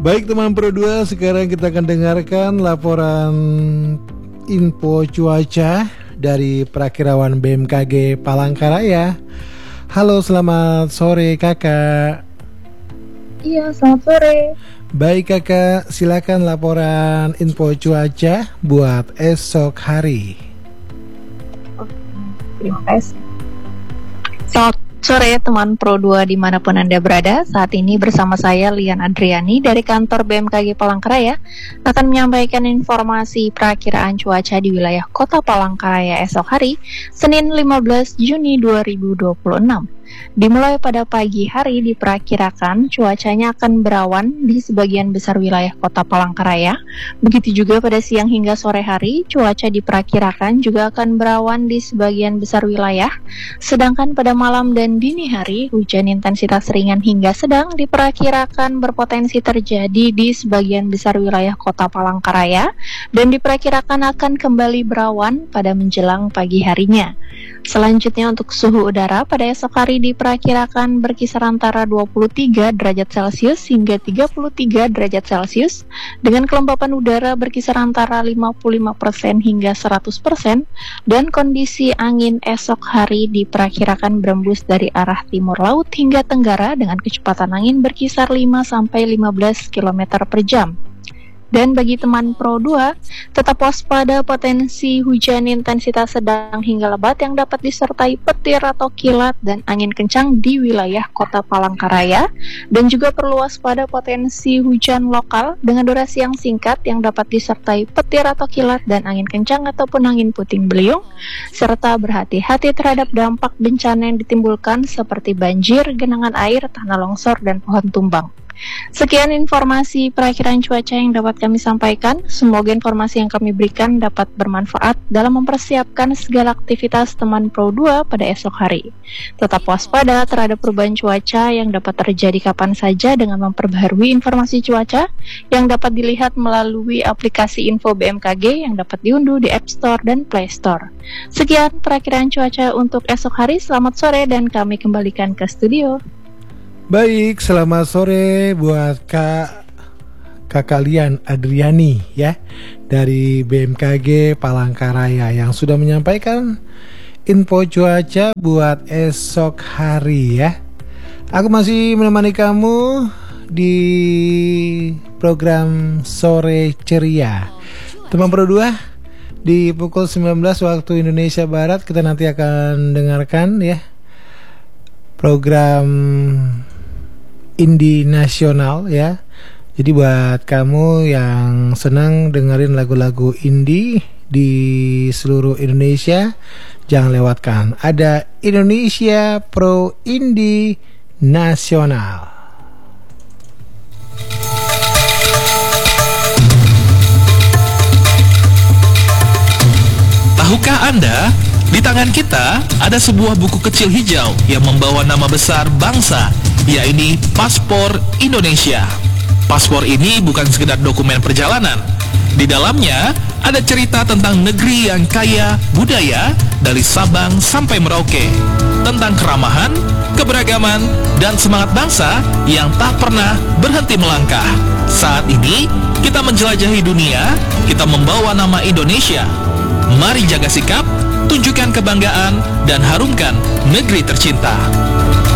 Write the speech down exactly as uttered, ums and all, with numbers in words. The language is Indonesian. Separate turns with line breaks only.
Baik teman Pro dua, sekarang kita akan dengarkan laporan info cuaca dari Prakirawan B M K G Palangkaraya. Halo, selamat sore kakak.
Iya, selamat sore.
Baik kakak, silakan laporan info cuaca buat esok hari.
Oh, terima kasih. Selamat sore teman Pro dua dimanapun Anda berada. Saat ini bersama saya Lian Adriani dari kantor B M K G Palangkaraya akan menyampaikan informasi perakiraan cuaca di wilayah Kota Palangkaraya esok hari, Senin lima belas Juni dua ribu dua puluh enam. Dimulai pada pagi hari diperkirakan cuacanya akan berawan di sebagian besar wilayah Kota Palangkaraya. Begitu juga pada siang hingga sore hari, cuaca diperkirakan juga akan berawan di sebagian besar wilayah. Sedangkan pada malam dan dini hari, hujan intensitas ringan hingga sedang diperkirakan berpotensi terjadi di sebagian besar wilayah Kota Palangkaraya dan diperkirakan akan kembali berawan pada menjelang pagi harinya. Selanjutnya untuk suhu udara pada esok hari diperkirakan berkisar antara dua puluh tiga derajat Celcius hingga tiga puluh tiga derajat Celcius dengan kelembapan udara berkisar antara lima puluh lima persen hingga seratus persen dan kondisi angin esok hari diperkirakan berembus dari arah timur laut hingga tenggara dengan kecepatan angin berkisar lima sampai lima belas kilometer per jam. Dan bagi teman Pro dua, tetap waspada potensi hujan intensitas sedang hingga lebat yang dapat disertai petir atau kilat dan angin kencang di wilayah Kota Palangkaraya, dan juga perlu waspada potensi hujan lokal dengan durasi yang singkat yang dapat disertai petir atau kilat dan angin kencang ataupun angin puting beliung, serta berhati-hati terhadap dampak bencana yang ditimbulkan seperti banjir, genangan air, tanah longsor, dan pohon tumbang. Sekian informasi perakiraan cuaca yang dapat kami sampaikan. Semoga informasi yang kami berikan dapat bermanfaat dalam mempersiapkan segala aktivitas teman Pro dua pada esok hari. Tetap waspada terhadap perubahan cuaca yang dapat terjadi kapan saja dengan memperbaharui informasi cuaca yang dapat dilihat melalui aplikasi Info B M K G yang dapat diunduh di App Store dan Play Store. Sekian perakiraan cuaca untuk esok hari. Selamat sore dan kami kembalikan ke studio.
Baik, selamat sore buat Kak Kakak Lian Adriani ya dari B M K G Palangkaraya yang sudah menyampaikan info cuaca buat esok hari ya. Aku masih menemani kamu di program Sore Ceria. Teman Pro dua, di pukul sembilan belas waktu Indonesia Barat kita nanti akan dengarkan ya program Indie Nasional ya. Jadi buat kamu yang senang dengerin lagu-lagu indie di seluruh Indonesia, jangan lewatkan. Ada Indonesia Pro Indie Nasional.
Tahukah Anda, di tangan kita ada sebuah buku kecil hijau yang membawa nama besar bangsa, yaitu Paspor Indonesia. Paspor ini bukan sekedar dokumen perjalanan. Di dalamnya ada cerita tentang negeri yang kaya budaya dari Sabang sampai Merauke, tentang keramahan, keberagaman, dan semangat bangsa yang tak pernah berhenti melangkah. Saat ini kita menjelajahi dunia, kita membawa nama Indonesia. Mari jaga sikap, tunjukkan kebanggaan, dan harumkan negeri tercinta.